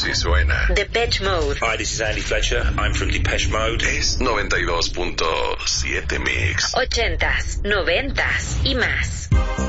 así suena. Depeche Mode. Hi, this is Andy Fletcher. I'm from Depeche Mode. Es 92.7 Mix. 80s, 90s y más.